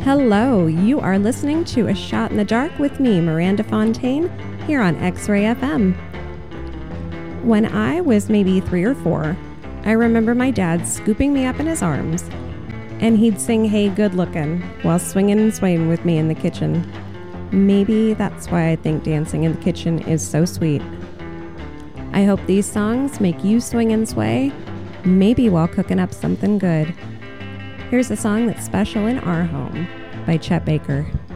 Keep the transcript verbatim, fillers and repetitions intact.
Hello, you are listening to A Shot in the Dark with me, Miranda Fontaine, here on X-Ray F M. When I was maybe three or four, I remember my dad scooping me up in his arms, and he'd sing Hey Good Lookin' while swinging and swaying with me in the kitchen. Maybe that's why I think dancing in the kitchen is so sweet. I hope these songs make you swing and sway, maybe while cooking up something good. Here's a song that's special in our home by Chet Baker.